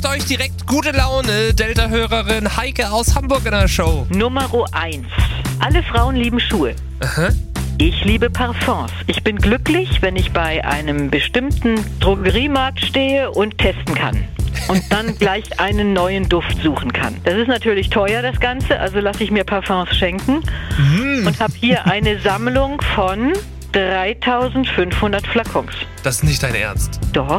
euch direkt gute Laune. Delta-Hörerin Heike aus Hamburg in der Show. Nummer 1. Alle Frauen lieben Schuhe. Aha. Ich liebe Parfums. Ich bin glücklich, wenn ich bei einem bestimmten Drogeriemarkt stehe und testen kann. Und dann gleich einen neuen Duft suchen kann. Das ist natürlich teuer, das Ganze, also lasse ich mir Parfums schenken. Und habe hier eine Sammlung von 3500 Flakons. Das ist nicht dein Ernst. Doch.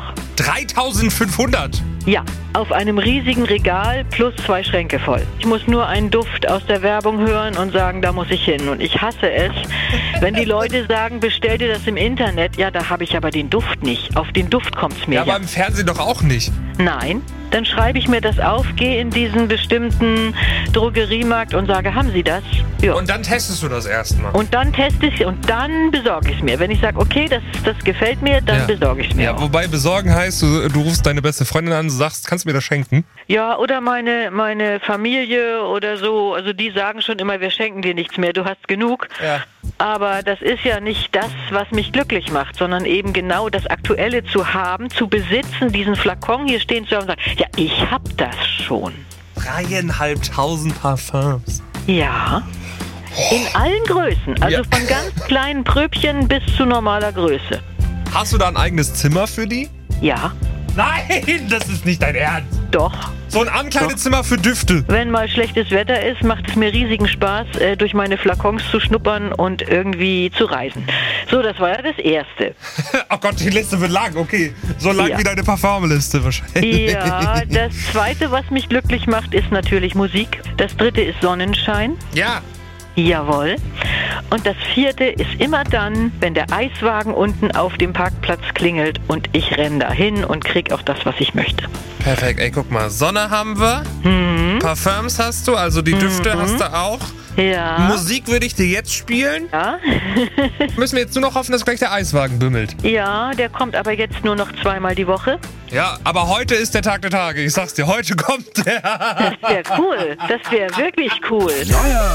3500? Ja, auf einem riesigen Regal plus 2 Schränke voll. Ich muss nur einen Duft aus der Werbung hören und sagen, da muss ich hin. Und ich hasse es, wenn die Leute sagen, bestell dir das im Internet. Ja, da habe ich aber den Duft nicht. Auf den Duft kommt's mir Ja, aber im Fernsehen doch auch nicht. Nein, dann schreibe ich mir das auf, gehe in diesen bestimmten Drogeriemarkt und sage, haben Sie das? Ja. Und dann testest du das erstmal. Und dann teste ich und dann besorge ich es mir. Wenn ich sage, okay, das gefällt mir, dann besorge ich es mir. Ja, auch. wobei besorgen heißt, du rufst deine beste Freundin an und sagst, kannst du mir das schenken? Ja, oder meine Familie oder so, also die sagen schon immer, wir schenken dir nichts mehr, du hast genug. Ja. Aber das ist ja nicht das, was mich glücklich macht, sondern eben genau das Aktuelle zu haben, zu besitzen, diesen Flakon hier stehen zu haben und sagen, ja, ich hab das schon. 3500 Parfums. Ja, in allen Größen, also von ganz kleinen Pröbchen bis zu normaler Größe. Hast du da ein eigenes Zimmer für die? Ja, Nein, das ist nicht dein Ernst. doch. So ein Ankleidezimmer für Düfte. Wenn mal schlechtes Wetter ist, macht es mir riesigen Spaß, durch meine Flakons zu schnuppern und irgendwie zu reisen. So, das war ja das Erste. Oh Gott, die Liste wird lang, okay. So lang wie deine Parfumliste wahrscheinlich. Ja, das Zweite, was mich glücklich macht, ist natürlich Musik. Das Dritte ist Sonnenschein. Ja. Jawohl. Und das Vierte ist immer dann, wenn der Eiswagen unten auf dem Parkplatz klingelt und ich renne dahin und krieg auch das, was ich möchte. Perfekt, ey, guck mal. Sonne haben wir. Parfums hast du, also die Düfte hast du auch. Ja. Musik würde ich dir jetzt spielen. Ja. Müssen wir jetzt nur noch hoffen, dass gleich der Eiswagen bimmelt. Ja, der kommt aber jetzt nur noch 2-mal die Woche. Ja, aber heute ist der Tag der Tage. Ich sag's dir, heute kommt der. Das wäre cool. Das wäre wirklich cool. Neuer